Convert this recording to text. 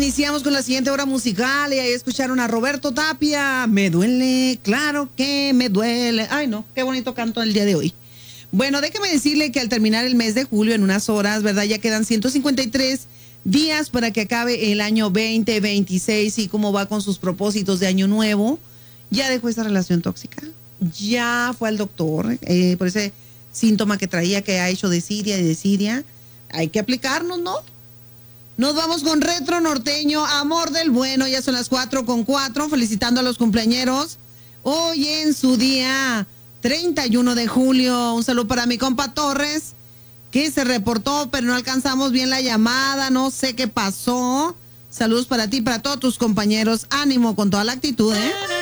iniciamos con la siguiente hora musical y ahí escucharon a Roberto Tapia. Me duele, claro que me duele. Ay, no, qué bonito canto el día de hoy. Bueno, déjeme decirle que al terminar el mes de julio en unas horas, ¿verdad? Ya quedan 153 días para que acabe el año 2026 y cómo va con sus propósitos de año nuevo. ¿Ya dejó esa relación tóxica? ¿Ya fue al doctor por ese síntoma que traía, que ha hecho desidia y desidia? Hay que aplicarnos, ¿no? Nos vamos con Retro Norteño, Amor del Bueno. Ya son las 4:04, felicitando a los cumpleañeros hoy en su día 31 de julio. Un saludo para mi compa Torres, que se reportó, pero no alcanzamos bien la llamada, no sé qué pasó. Saludos para ti, para todos tus compañeros. Ánimo con toda la actitud, ¿eh?